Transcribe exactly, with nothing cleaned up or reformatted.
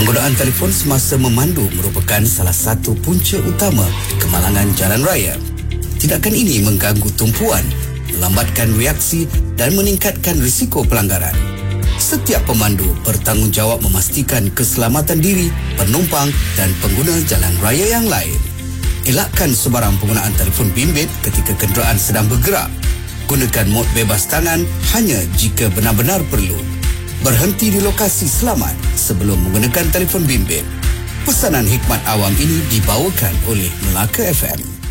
Penggunaan telefon semasa memandu merupakan salah satu punca utama kemalangan jalan raya. Tindakan ini mengganggu tumpuan, melambatkan reaksi dan meningkatkan risiko pelanggaran. Setiap pemandu bertanggungjawab memastikan keselamatan diri, penumpang dan pengguna jalan raya yang lain. Elakkan sebarang penggunaan telefon bimbit ketika kenderaan sedang bergerak. Gunakan mod bebas tangan hanya jika benar-benar perlu. Berhenti di lokasi selamat sebelum menggunakan telefon bimbit. Pesanan hikmat awam ini dibawakan oleh Melaka F M.